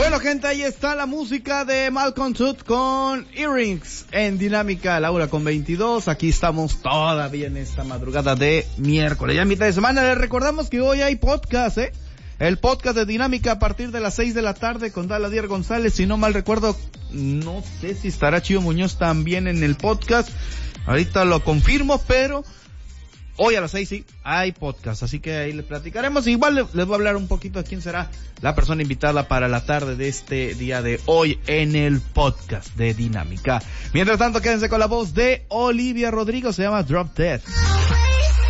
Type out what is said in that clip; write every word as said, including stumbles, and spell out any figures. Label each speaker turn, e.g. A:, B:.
A: Bueno, gente, ahí está la música de Malcolm Tut con Earrings en Dinámica, la hora con veintidós. Aquí estamos todavía en esta madrugada de miércoles, ya mitad de semana. Les recordamos que hoy hay podcast, ¿eh? El podcast de Dinámica a partir de las seis de la tarde con Daladier González. Si no mal recuerdo, no sé si estará Chío Muñoz también en el podcast. Ahorita lo confirmo, pero hoy a las seis sí hay podcast, así que ahí les platicaremos. Igual les, les voy a hablar un poquito de quién será la persona invitada para la tarde de este día de hoy en el podcast de Dinámica. Mientras tanto, quédense con la voz de Olivia Rodrigo, se llama Drop Dead.